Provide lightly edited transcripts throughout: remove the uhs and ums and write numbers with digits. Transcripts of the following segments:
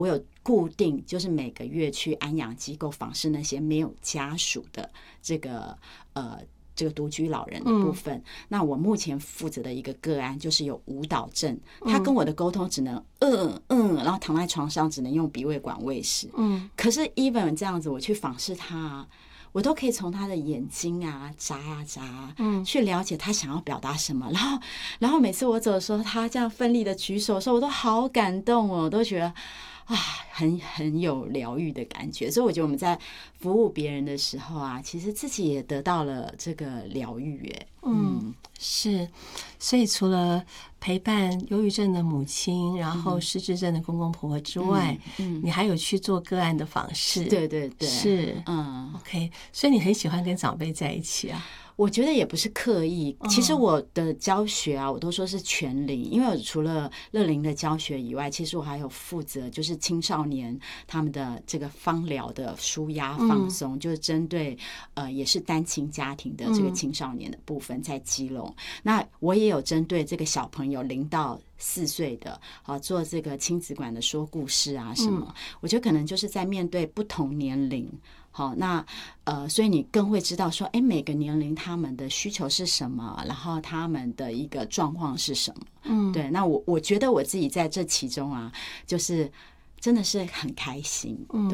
我有固定就是每个月去安养机构访视那些没有家属的这个独居老人的部分。那我目前负责的一个个案就是有舞蹈症，他跟我的沟通只能然后躺在床上只能用鼻胃管喂食。可是 even 这样子我去访视他，我都可以从他的眼睛啊眨啊眨，去了解他想要表达什么。然后每次我走的时候，他这样奋力的举手的时候，我都好感动哦，我都觉得很有疗愈的感觉。所以我觉得我们在服务别人的时候啊，其实自己也得到了这个疗愈耶。 是。所以除了陪伴忧郁症的母亲，然后失智症的公公婆婆之外，你还有去做个案的访视。 对对对， 是，OK。所以你很喜欢跟长辈在一起啊？ 我觉得也不是刻意，其实我的教学啊，我都说是全龄，因为我除了乐龄的教学以外，其实我还有负责就是青少年他们的这个芳疗的舒压放松，就是针对也是单亲家庭的这个青少年的部分在基隆。那我也有针对这个小朋友0到4岁的做这个亲子馆的说故事啊什么，我觉得可能就是在面对不同年龄。好，那所以你更会知道说，每个年龄他们的需求是什么，然后他们的一个状况是什么。对，那我觉得我自己在这其中啊，就是真的是很开心。对，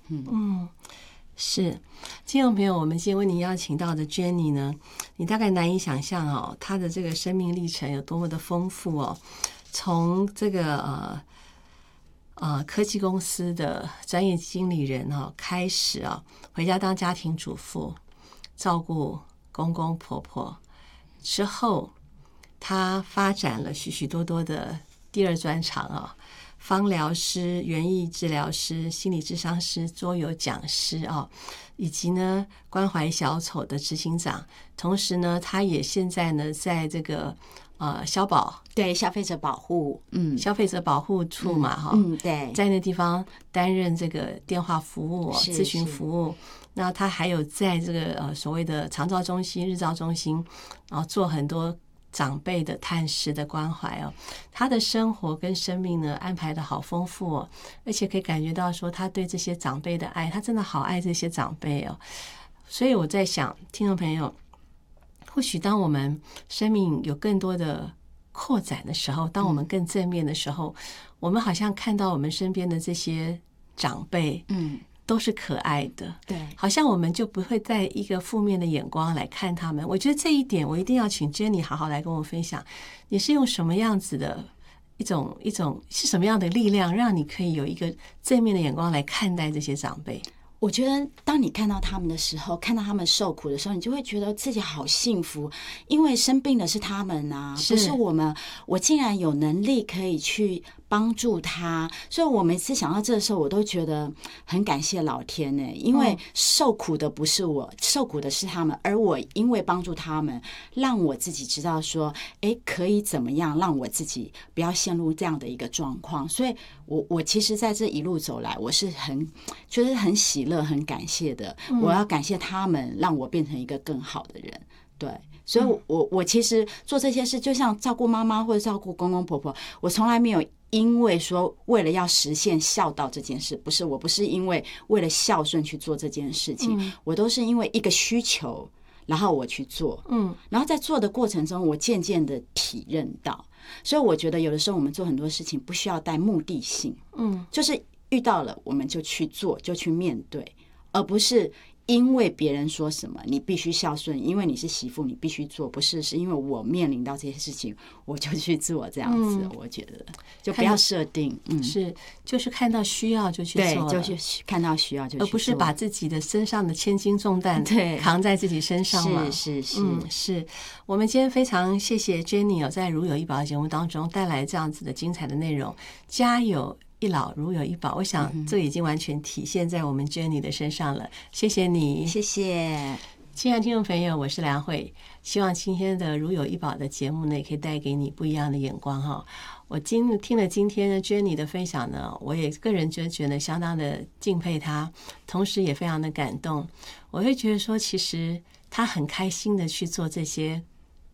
是。听众朋友，我们今天为您邀请到的 Jenny 呢，你大概难以想象哦，她的这个生命历程有多么的丰富哦。从这个科技公司的专业经理人开始回家当家庭主妇，照顾公公婆婆之后，他发展了许许多多的第二专长芳疗师、园艺治疗师、心理咨商师、桌游讲师以及呢关怀小丑的执行长。同时呢，他也现在呢在这个消保， 对，消费者保护， 消费者保护处嘛， 对， 在那地方担任这个电话服务、咨询服务。那他还有在这个所谓的长照中心、日照中心，然后做很多长辈的探视的关怀他的生活跟生命呢安排的好丰富而且可以感觉到说他对这些长辈的爱，他真的好爱这些长辈所以我在想，听众朋友，或许当我们生命有更多的扩展的时候，当我们更正面的时候，我们好像看到我们身边的这些长辈都是可爱的， 对， 好像我们就不会带一个负面的眼光来看他们。我觉得这一点我一定要请 Jenny 好好来跟我分享，你是用什么样子的一种是什么样的力量，让你可以有一个正面的眼光来看待这些长辈？ 我觉得当你看到他们的时候，看到他们受苦的时候，你就会觉得自己好幸福，因为生病的是他们啊，不是我们。我竟然有能力可以去帮助他，所以我每次想到这个时候，我都觉得很感谢老天因为受苦的不是我，受苦的是他们，而我因为帮助他们，让我自己知道说，可以怎么样让我自己不要陷入这样的一个状况。所以我其实在这一路走来，我是觉得很喜乐、很感谢的。我要感谢他们，让我变成一个更好的人。对，所以我其实做这些事，就像照顾妈妈或者照顾公公婆婆，我从来没有因为说为了要实现孝道这件事，我不是因为为了孝顺去做这件事情，我都是因为一个需求，然后我去做，然后在做的过程中，我渐渐的体认到，所以我觉得有的时候我们做很多事情不需要带目的性，就是遇到了我们就去做，就去面对，而不是因为别人说什么你必须孝顺，因为你是媳妇你必须做，不是，是因为我面临到这些事情我就去做，这样子我觉得就不要设定， 就是看到需要就去做， 对，就是看到需要就去做， 而不是把自己的身上的千斤重担扛在自己身上嘛。是。我们今天非常谢谢 Jenny 在如有一宝的节目当中带来这样子的精彩的内容，家有一老如有一宝，我想这已经完全体现在我们 Jenny 的身上了。谢谢你， 谢谢。 亲爱的听众朋友，我是梁慧，希望今天的如有一宝的节目呢，也可以带给你不一样的眼光我听了今天的 Jenny 的分享呢，我也个人觉得相当的敬佩她，同时也非常的感动。我会觉得说，其实她很开心的去做这些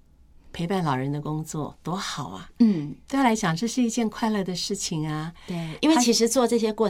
陪伴老人的工作，多好啊！ 嗯， 对他来讲，这是一件快乐的事情啊。 对，因为其实做这些过